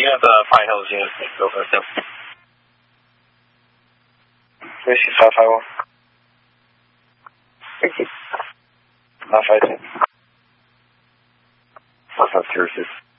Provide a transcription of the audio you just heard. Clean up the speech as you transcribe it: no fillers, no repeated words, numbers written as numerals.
you have the Fine Hills unit go first? Yep. Lucy 551. Thank you. 552. 552.